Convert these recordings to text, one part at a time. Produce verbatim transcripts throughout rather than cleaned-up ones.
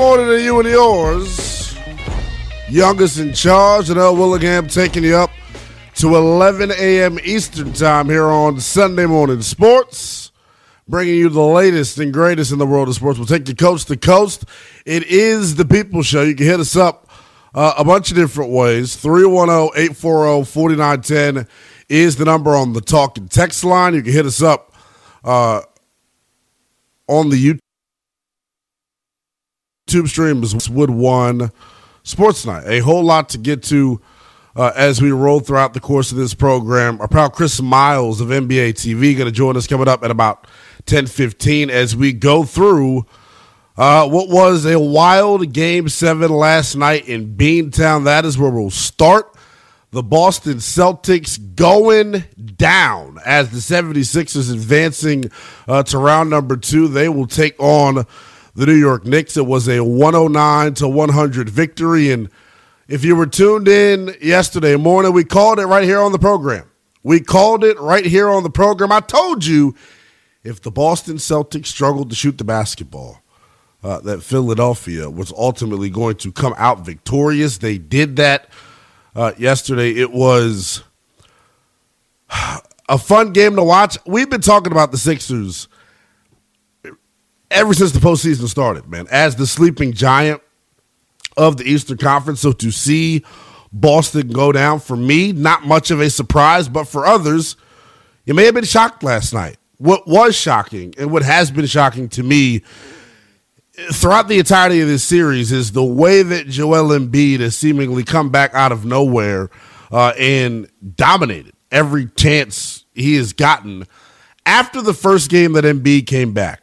morning to you and yours. Youngest in charge, and Earl Willingham taking you up to eleven a.m. Eastern time here on Sunday Morning Sports, bringing you the latest and greatest in the world of sports. We'll take you coast to coast. It is the People Show. You can hit us up uh, a bunch of different ways. three one zero, eight four zero, four nine one zero is the number on the talk and text line. You can hit us up uh, on the YouTube YouTube stream is Wood One Sports Night. A whole lot to get to uh, as we roll throughout the course of this program. Our pal Chris Miles of N B A T V going to join us coming up at about ten fifteen as we go through uh, what was a wild Game seven last night in Beantown. That is where we'll start. The Boston Celtics going down as the seventy-sixers advancing uh, to round number two. They will take on the New York Knicks. It was a one oh nine to one hundred victory, and if you were tuned in yesterday morning, we called it right here on the program. We called it right here on the program. I told you if the Boston Celtics struggled to shoot the basketball, uh, that Philadelphia was ultimately going to come out victorious. They did that uh, yesterday. It was a fun game to watch. We've been talking about the Sixers ever since the postseason started, man, as the sleeping giant of the Eastern Conference. So to see Boston go down, for me, not much of a surprise, but for others, you may have been shocked last night. What was shocking, and what has been shocking to me throughout the entirety of this series, is the way that Joel Embiid has seemingly come back out of nowhere uh, and dominated every chance he has gotten. After the first game that Embiid came back,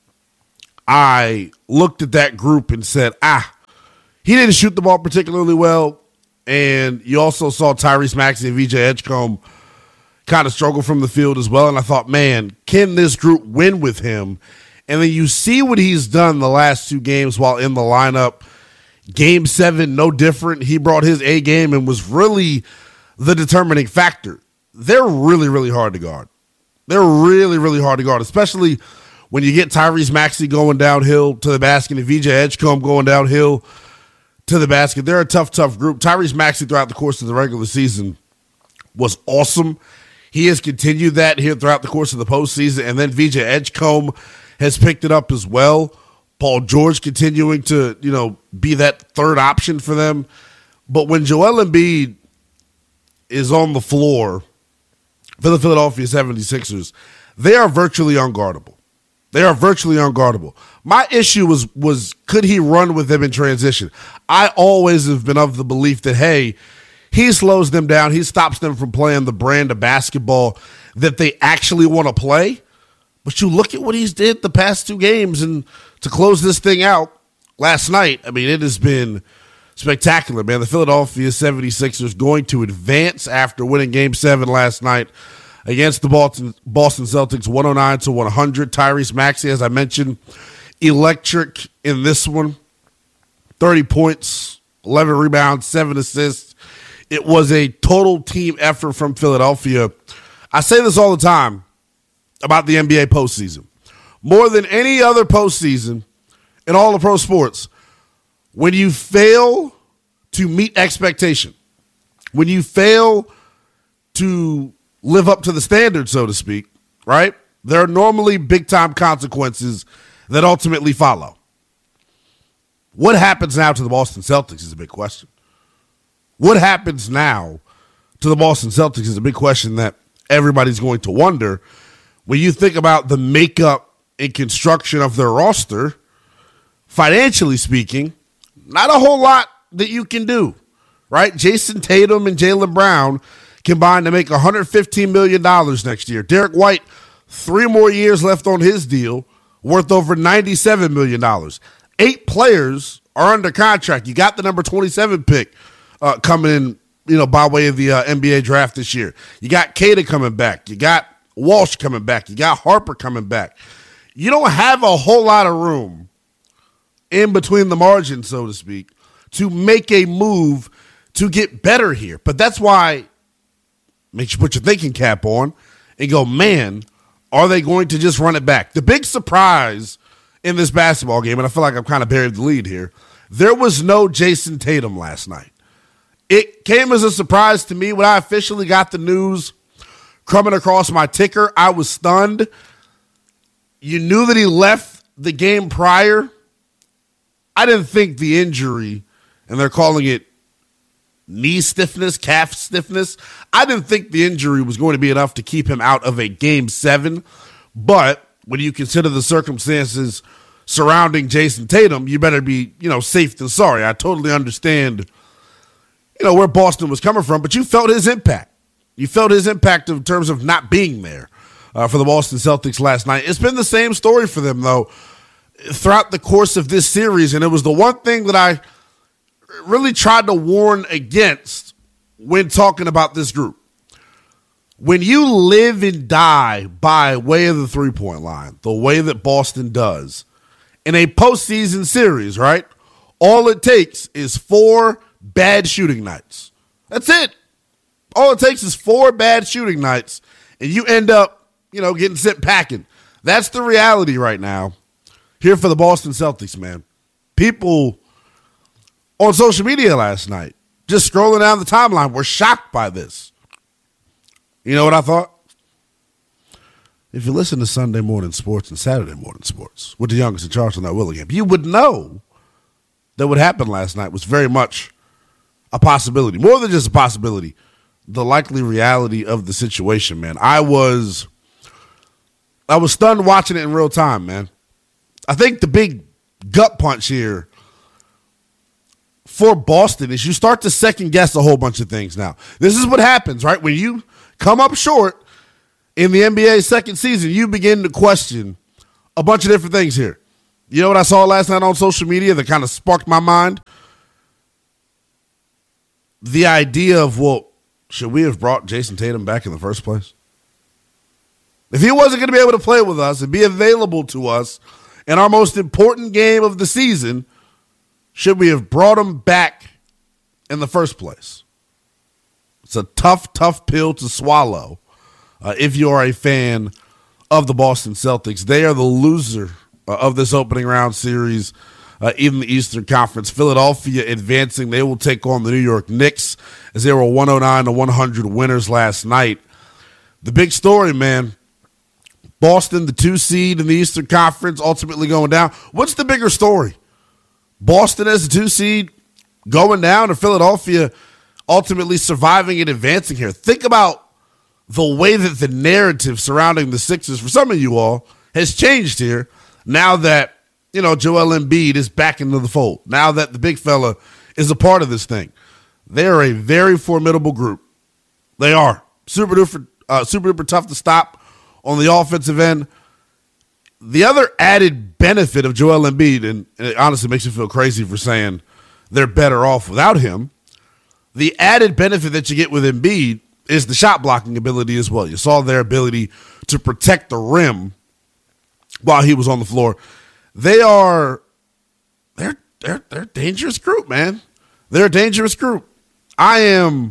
I looked at that group and said, ah, he didn't shoot the ball particularly well. And you also saw Tyrese Maxey and V J Edgecombe kind of struggle from the field as well. And I thought, man, can this group win with him? And then you see what he's done the last two games while in the lineup. Game seven, no different. He brought his A game and was really the determining factor. They're really, really hard to guard. They're really, really hard to guard, especially when you get Tyrese Maxey going downhill to the basket and V J Edgecombe going downhill to the basket. They're a tough, tough group. Tyrese Maxey throughout the course of the regular season was awesome. He has continued that here throughout the course of the postseason. And then V J Edgecombe has picked it up as well. Paul George continuing to, you know, be that third option for them. But when Joel Embiid is on the floor for the Philadelphia seventy-sixers, they are virtually unguardable. They are virtually unguardable. My issue was, was could he run with them in transition? I always have been of the belief that, hey, he slows them down. He stops them from playing the brand of basketball that they actually want to play. But you look at what he's did the past two games, and to close this thing out last night, I mean, it has been spectacular, man. The Philadelphia seventy-sixers going to advance after winning Game seven last night against the Boston Boston Celtics, one oh nine to one hundred. Tyrese Maxey, as I mentioned, electric in this one. thirty points, eleven rebounds, seven assists. It was a total team effort from Philadelphia. I say this all the time about the N B A postseason. More than any other postseason in all of pro sports, when you fail to meet expectation, when you fail to live up to the standard, so to speak, right? There are normally big-time consequences that ultimately follow. What happens now to the Boston Celtics is a big question. What happens now to the Boston Celtics is a big question that everybody's going to wonder. When you think about the makeup and construction of their roster, financially speaking, not a whole lot that you can do, right? Jason Tatum and Jaylen Brown combined to make one hundred fifteen million dollars next year. Derek White, three more years left on his deal, worth over ninety-seven million dollars. Eight players are under contract. You got the number twenty-seven pick uh, coming in, you know, by way of the uh, N B A draft this year. You got Kata coming back. You got Walsh coming back. You got Harper coming back. You don't have a whole lot of room in between the margins, so to speak, to make a move to get better here. But that's why make you put your thinking cap on and go, man, are they going to just run it back? The big surprise in this basketball game, and I feel like I'm kind of buried the lead here. There was no Jason Tatum last night. It came as a surprise to me when I officially got the news coming across my ticker. I was stunned. You knew that he left the game prior. I didn't think the injury, and they're calling it knee stiffness, calf stiffness, I didn't think the injury was going to be enough to keep him out of a game seven. But when you consider the circumstances surrounding Jason Tatum, you better be, you know, safe than sorry. I totally understand, you know, where Boston was coming from, but you felt his impact. You felt his impact in terms of not being there uh, for the Boston Celtics last night. It's been the same story for them, though, throughout the course of this series, and it was the one thing that I really tried to warn against when talking about this group. When you live and die by way of the three-point line, the way that Boston does, in a postseason series, right, all it takes is four bad shooting nights. That's it. All it takes is four bad shooting nights, and you end up, you know, getting sent packing. That's the reality right now here for the Boston Celtics, man. People on social media last night, just scrolling down the timeline, were shocked by this. You know what I thought? If you listen to Sunday Morning Sports and Saturday Morning Sports with the youngest in Charleston, that Willingham, you would know that what happened last night was very much a possibility. More than just a possibility, the likely reality of the situation, man. I was, I was stunned watching it in real time, man. I think the big gut punch here for Boston is you start to second guess a whole bunch of things now. This is what happens, right? When you come up short in the N B A's second season, you begin to question a bunch of different things here. You know what I saw last night on social media that kind of sparked my mind? The idea of, well, should we have brought Jason Tatum back in the first place? If he wasn't going to be able to play with us and be available to us in our most important game of the season, should we have brought him back in the first place? It's a tough, tough pill to swallow uh, if you are a fan of the Boston Celtics. They are the loser uh, of this opening round series uh, in the Eastern Conference. Philadelphia advancing. They will take on the New York Knicks as they were one oh nine to one hundred winners last night. The big story, man, Boston, the two seed in the Eastern Conference, ultimately going down. What's the bigger story? Boston as a two seed going down, or Philadelphia ultimately surviving and advancing here? Think about the way that the narrative surrounding the Sixers, for some of you all, has changed here now that, you know, Joel Embiid is back into the fold. Now that the big fella is a part of this thing. They are a very formidable group. They are. Super duper, uh, super duper tough to stop on the offensive end. The other added benefit of Joel Embiid, and it honestly makes me feel crazy for saying they're better off without him, the added benefit that you get with Embiid is the shot blocking ability as well. You saw their ability to protect the rim while he was on the floor. They are they're they're they're a dangerous group, man. They're a dangerous group. I am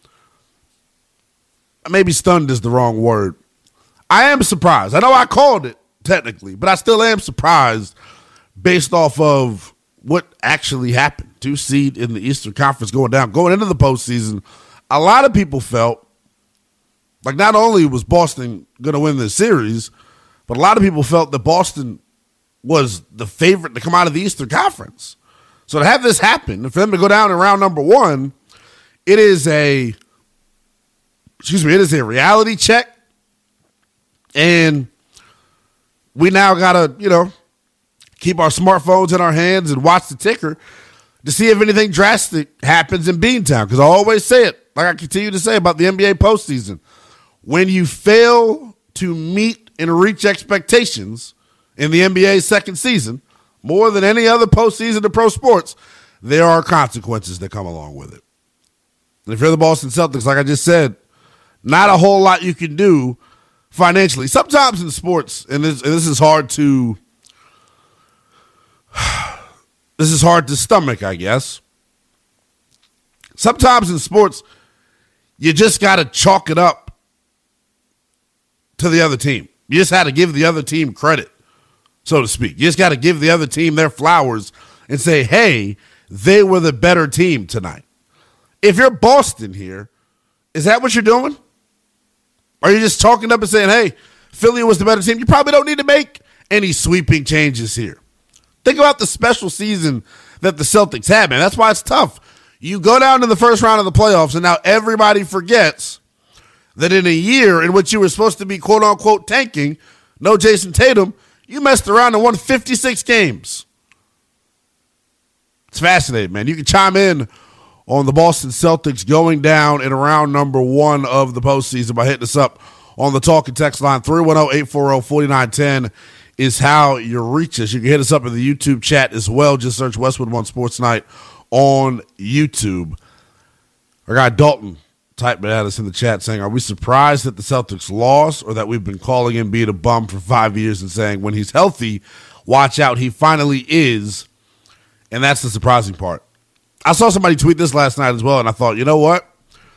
maybe stunned is the wrong word. I am surprised. I know I called it technically, but I still am surprised based off of what actually happened. Two seed in the Eastern Conference going down, going into the postseason. A lot of people felt like not only was Boston going to win this series, but a lot of people felt that Boston was the favorite to come out of the Eastern Conference. So to have this happen, for them to go down in round number one, it is a, excuse me, it is a reality check. And we now got to, you know, keep our smartphones in our hands and watch the ticker to see if anything drastic happens in Beantown. Because I always say it, like I continue to say about the N B A postseason. When you fail to meet and reach expectations in the N B A's second season, more than any other postseason to pro sports, there are consequences that come along with it. And if you're the Boston Celtics, like I just said, not a whole lot you can do financially. Sometimes in sports, and this, and this is hard to this is hard to stomach, I guess. Sometimes in sports, you just got to chalk it up to the other team. You just had to give the other team credit. so to speak. You just got to give the other team their flowers and say, hey, they were the better team tonight. If you're Boston here, is that what you're doing? Are you just talking up and saying, hey, Philly was the better team? You probably don't need to make any sweeping changes here. Think about the special season that the Celtics had, man. That's why it's tough. You go down to the first round of the playoffs, and now everybody forgets that in a year in which you were supposed to be quote-unquote tanking, no Jason Tatum, you messed around and won fifty-six games. It's fascinating, man. You can chime in on the Boston Celtics going down in round number one of the postseason by hitting us up on the talk and text line. Three one zero, eight four zero, four nine one zero is how you reach us. You can hit us up in the YouTube chat as well. Just search Westwood One Sports Night on YouTube. Our guy Dalton typed at us in the chat saying, are we surprised that the Celtics lost or that we've been calling Embiid a bum for five years and saying when he's healthy, watch out, he finally is. And that's the surprising part. I saw somebody tweet this last night as well, and I thought, you know what?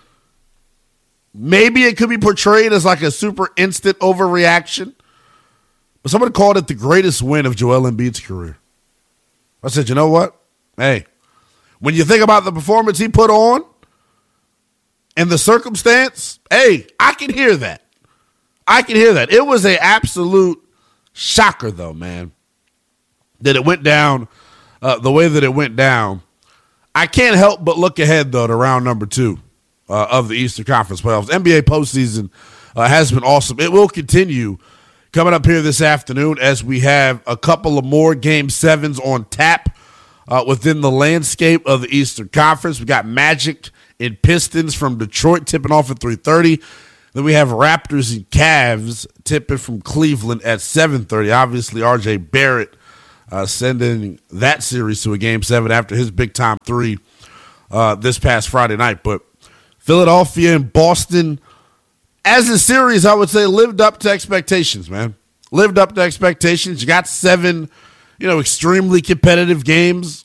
Maybe it could be portrayed as like a super instant overreaction, but someone called it the greatest win of Joel Embiid's career. I said, you know what? Hey, when you think about the performance he put on and the circumstance, hey, I can hear that. I can hear that. It was an absolute shocker, though, man, that it went down uh, the way that it went down. I can't help but look ahead, though, to round number two uh, of the Eastern Conference playoffs. N B A postseason uh, has been awesome. It will continue coming up here this afternoon as we have a couple of more game sevens on tap uh, within the landscape of the Eastern Conference. We got Magic and Pistons from Detroit tipping off at three thirty. Then we have Raptors and Cavs tipping from Cleveland at seven thirty. Obviously, R J Barrett Uh, sending that series to a game seven after his big-time three uh, this past Friday night. But Philadelphia and Boston, as a series, I would say, lived up to expectations, man. Lived up to expectations. You got seven, you know, extremely competitive games.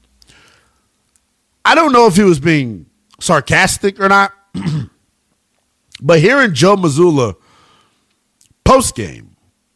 I don't know if he was being sarcastic or not, but hearing Joe Mazzulla post-game,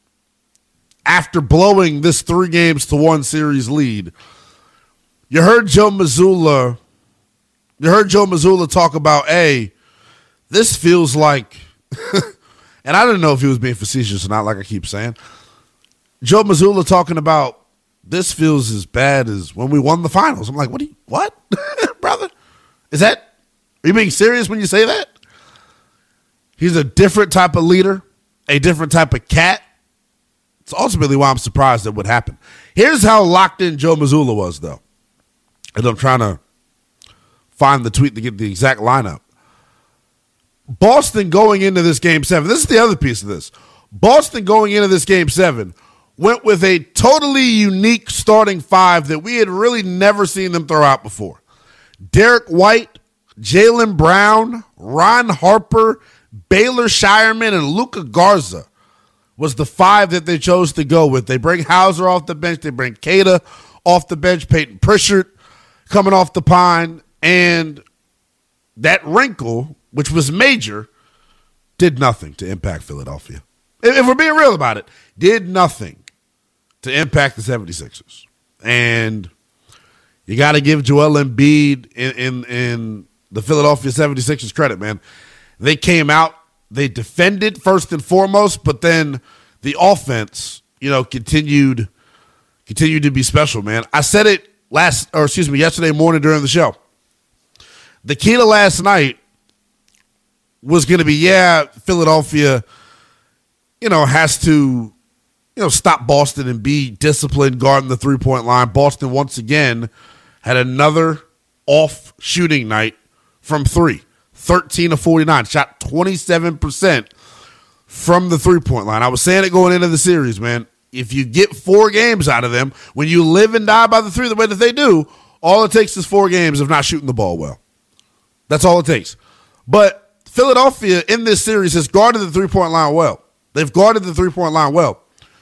after blowing this three games to one series lead, you heard Joe Mazzulla, you heard Joe Mazzulla talk about, hey, this feels like, and I didn't know if he was being facetious or not, like I keep saying. Joe Mazzulla talking about, this feels as bad as when we won the finals. I'm like, what do you, what? Brother? Is that, are you being serious when you say that? He's a different type of leader, a different type of cat. It's ultimately why I'm surprised at what happened. Here's how locked in Joe Mazzulla was, though. And I'm trying to find the tweet to get the exact lineup. Boston going into this game seven. This is the other piece of this. Boston going into this game seven went with a totally unique starting five that we had really never seen them throw out before. Derek White, Jaylen Brown, Ron Harper, Baylor Shireman, and Luka Garza was the five that they chose to go with. They bring Hauser off the bench. They bring Keita off the bench. Peyton Pritchard coming off the pine. And that wrinkle, which was major, did nothing to impact Philadelphia. If we're being real about it, did nothing to impact the seventy-sixers. And you got to give Joel Embiid in, in, in the Philadelphia seventy-sixers credit, man. They came out. They defended first and foremost, but then the offense, you know, continued continued to be special, man. I said it last, or excuse me, yesterday morning during the show. The key to last night was going to be, yeah, Philadelphia, you know, has to, you know, stop Boston and be disciplined, guarding the three-point line. Boston once again had another off shooting night from three. thirteen of forty-nine, shot twenty-seven percent from the three-point line. I was saying it going into the series, man. If you get four games out of them, when you live and die by the three the way that they do, all it takes is four games of not shooting the ball well. That's all it takes. But Philadelphia in this series has guarded the three-point line well. They've guarded the three-point line well.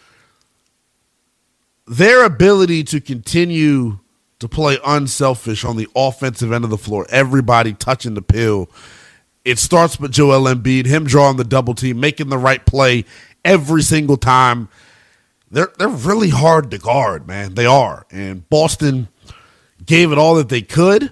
Their ability to continue to play unselfish on the offensive end of the floor, everybody touching the pill. It starts with Joel Embiid, him drawing the double team, making the right play every single time. they're they're really hard to guard, man. They are. And Boston gave it all that they could.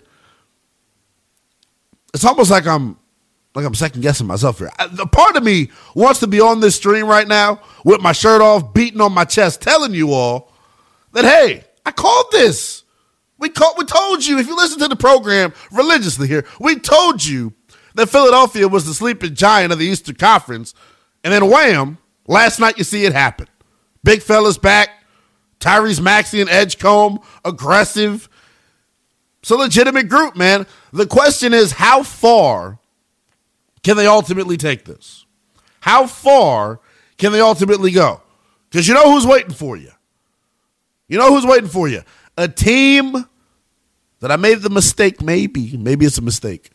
It's almost like I'm like I'm second guessing myself here. A part of me wants to be on this stream right now with my shirt off, beating on my chest, telling you all that, hey, I called this. We called, we told you, if you listen to the program religiously here, we told you that Philadelphia was the sleeping giant of the Eastern Conference. And then wham, last night you see it happen. Big fella's back. Tyrese Maxey and Edgecombe, aggressive. It's a legitimate group, man. The question is, how far can they ultimately take this? How far can they ultimately go? Because you know who's waiting for you. You know who's waiting for you. A team that I made the mistake, maybe, maybe it's a mistake.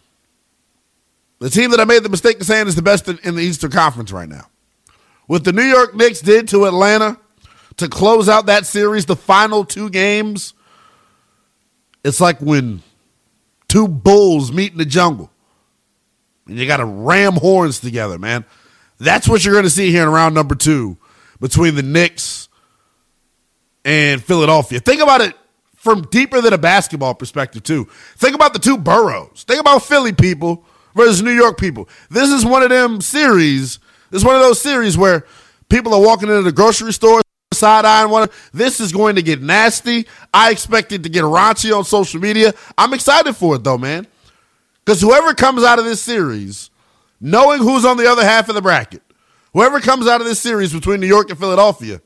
The team that I made the mistake of saying is the best in, in the Eastern Conference right now. What the New York Knicks did to Atlanta to close out that series, the final two games, it's like when two bulls meet in the jungle. And you got to ram horns together, man. That's what you're going to see here in round number two between the Knicks and Philadelphia. Think about it from deeper than a basketball perspective, too. Think about the two boroughs. Think about Philly people versus New York people. This is one of them series. This is one of those series where people are walking into the grocery store, side-eyeing one. This is going to get nasty. I expect it to get raunchy on social media. I'm excited for it, though, man. Because whoever comes out of this series, knowing who's on the other half of the bracket, whoever comes out of this series between New York and Philadelphia,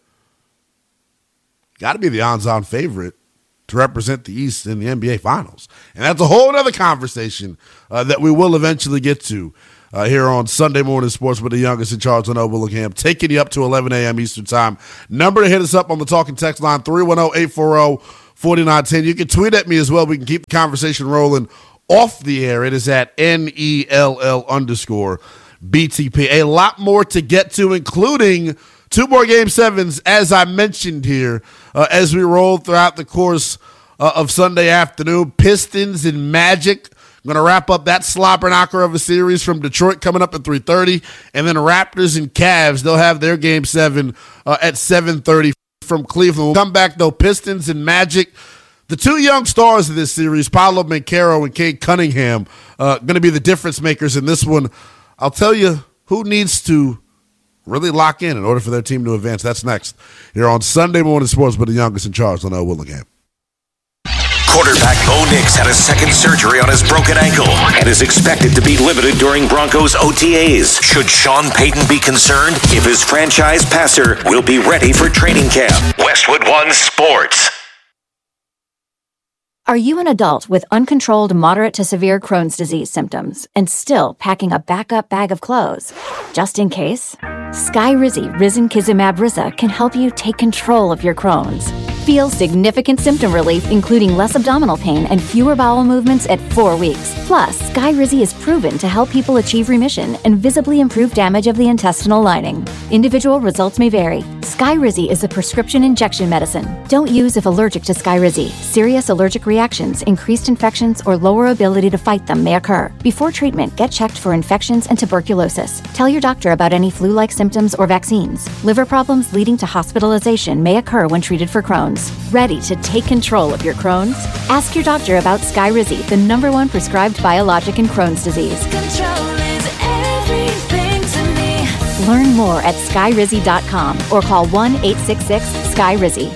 got to be the odds-on favorite to represent the East in the N B A Finals. And that's a whole other conversation uh, that we will eventually get to uh, here on Sunday Morning Sports with the youngest in Charles and Willingham, taking you up to eleven a.m. Eastern Time. Number to hit us up on the talking text line, three one zero, eight four zero, four nine one zero. You can tweet at me as well. We can keep the conversation rolling off the air. It is at N E L L underscore B T P. A lot more to get to, including two more game sevens, as I mentioned here, uh, as we roll throughout the course uh, of Sunday afternoon. Pistons and Magic. I'm going to wrap up that slobber knocker of a series from Detroit coming up at three thirty. And then Raptors and Cavs, they'll have their game seven uh, at seven thirty from Cleveland. We'll come back, though. Pistons and Magic. The two young stars of this series, Paolo Banchero and Cade Cunningham, uh, going to be the difference makers in this one. I'll tell you who needs to really lock in in order for their team to advance. That's next here on Sunday Morning Sports with the youngest in charge, Lionel Willingham. Quarterback Bo Nix had a second surgery on his broken ankle and is expected to be limited during Broncos O T As. Should Sean Payton be concerned if his franchise passer will be ready for training camp? Westwood One Sports. Are you an adult with uncontrolled moderate to severe Crohn's disease symptoms and still packing a backup bag of clothes? Just in case? Skyrizi Risankizumab Riza can help you take control of your Crohn's. Feel significant symptom relief, including less abdominal pain and fewer bowel movements at four weeks. Plus, Skyrizi is proven to help people achieve remission and visibly improve damage of the intestinal lining. Individual results may vary. Skyrizi is a prescription injection medicine. Don't use if allergic to Skyrizi. Serious allergic reactions, increased infections, or lower ability to fight them may occur. Before treatment, get checked for infections and tuberculosis. Tell your doctor about any flu-like symptoms or vaccines. Liver problems leading to hospitalization may occur when treated for Crohn's. Ready to take control of your Crohn's? Ask your doctor about Skyrizi, the number one prescribed biologic in Crohn's disease. Control is everything to me. Learn more at skyrizi dot com or call one eight six six Skyrizi.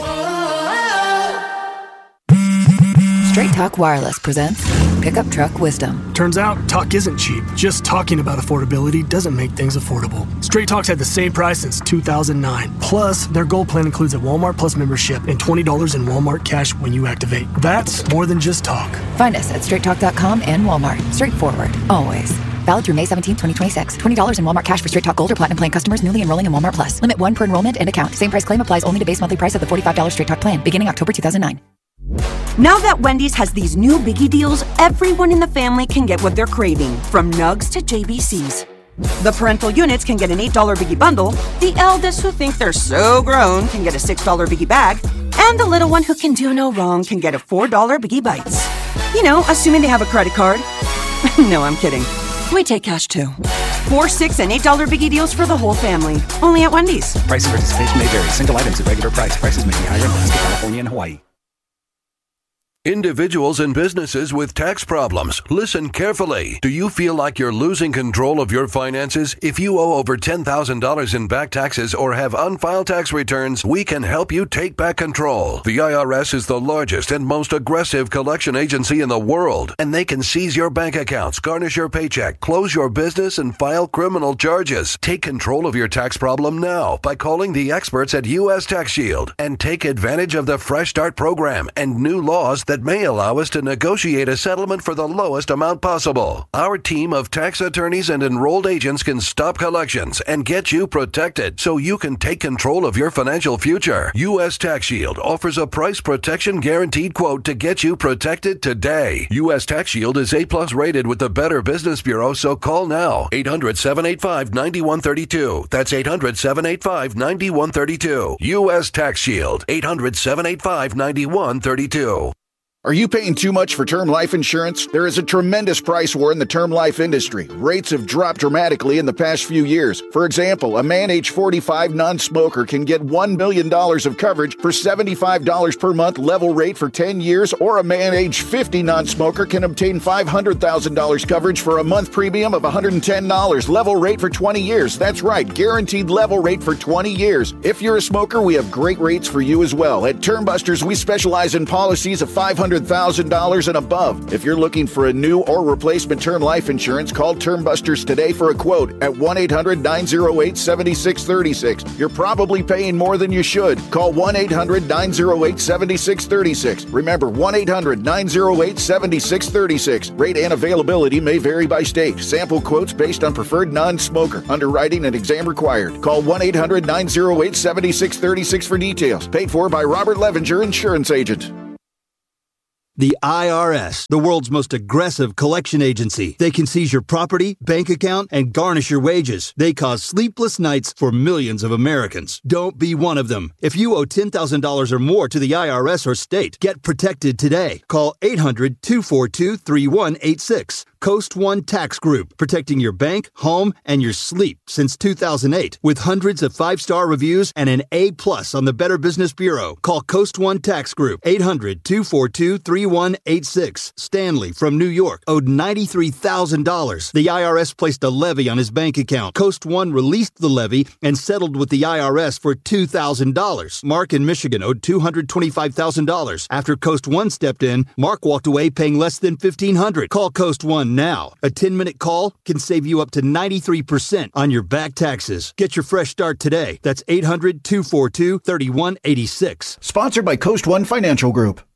Straight Talk Wireless presents Pickup Truck Wisdom. Turns out, talk isn't cheap. Just talking about affordability doesn't make things affordable. Straight Talk's had the same price since two thousand nine. Plus, their Gold plan includes a Walmart Plus membership and twenty dollars in Walmart cash when you activate. That's more than just talk. Find us at straight talk dot com and Walmart. Straightforward, always. Valid through May seventeenth, twenty twenty-six. twenty dollars in Walmart cash for Straight Talk Gold or Platinum plan customers newly enrolling in Walmart Plus. Limit one per enrollment and account. Same price claim applies only to base monthly price of the forty-five dollars Straight Talk plan, beginning October two thousand nine. Now that Wendy's has these new biggie deals, everyone in the family can get what they're craving, from nugs to J B Cs. The parental units can get an eight dollar biggie bundle, the eldest who think they're so grown can get a six dollar biggie bag, and the little one who can do no wrong can get a four dollar biggie bites. You know, assuming they have a credit card. No, I'm kidding. We take cash too. Four, six, and eight dollar biggie deals for the whole family. Only at Wendy's. Price and participation may vary. Single items at regular price. Prices may be higher in Alaska, California, and Hawaii. Individuals and businesses with tax problems, listen carefully. Do you feel like you're losing control of your finances? If you owe over ten thousand dollars in back taxes or have unfiled tax returns, we can help you take back control. The I R S is the largest and most aggressive collection agency in the world, and they can seize your bank accounts, garnish your paycheck, close your business, and file criminal charges. Take control of your tax problem now by calling the experts at U S Tax Shield and take advantage of the Fresh Start program and new laws that that may allow us to negotiate a settlement for the lowest amount possible. Our team of tax attorneys and enrolled agents can stop collections and get you protected so you can take control of your financial future. U S Tax Shield offers a price protection guaranteed quote to get you protected today. U S Tax Shield is A plus rated with the Better Business Bureau, so call now. eight hundred, seven eight five, nine one three two. That's eight hundred, seven eight five, nine one three two. U S Tax Shield. eight hundred, seven eight five, nine one three two. Are you paying too much for term life insurance? There is a tremendous price war in the term life industry. Rates have dropped dramatically in the past few years. For example, a man age forty-five non-smoker can get one million dollars of coverage for seventy-five dollars per month level rate for ten years, or a man age fifty non-smoker can obtain five hundred thousand dollars coverage for a month premium of one hundred ten dollars level rate for twenty years. That's right, guaranteed level rate for twenty years. If you're a smoker, we have great rates for you as well. At Term Busters, we specialize in policies of five hundred thousand dollars and above. If you're looking for a new or replacement term life insurance, call Term Busters today for a quote at one eight hundred, nine oh eight, seven six three six. You're probably paying more than you should. Call one eight hundred, nine oh eight, seven six three six. Remember, one eight hundred, nine oh eight, seven six three six. Rate and availability may vary by state. Sample quotes based on preferred non-smoker. Underwriting and exam required. Call one eight hundred, nine oh eight, seven six three six for details. Paid for by Robert Levenger, insurance agent. The I R S, the world's most aggressive collection agency. They can seize your property, bank account, and garnish your wages. They cause sleepless nights for millions of Americans. Don't be one of them. If you owe ten thousand dollars or more to the I R S or state, get protected today. Call eight hundred, two four two, three one eight six. Coast One Tax Group, protecting your bank, home, and your sleep since two thousand eight. With hundreds of five-star reviews and an A plus on the Better Business Bureau. Call Coast One Tax Group, eight hundred, two four two, three one eight six. Stanley from New York owed ninety-three thousand dollars. The I R S placed a levy on his bank account. Coast One released the levy and settled with the I R S for two thousand dollars. Mark in Michigan owed two hundred twenty-five thousand dollars. After Coast One stepped in, Mark walked away paying less than fifteen hundred dollars. Call Coast One now. A ten-minute call can save you up to ninety-three percent on your back taxes. Get your fresh start today. That's eight hundred, two four two, three one eight six. Sponsored by Coast One Financial Group.